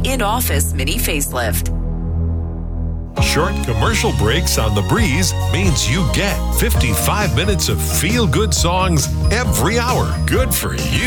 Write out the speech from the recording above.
in-office mini facelift. Short commercial breaks on The Breeze means you get 55 minutes of feel-good songs every hour. Good for you.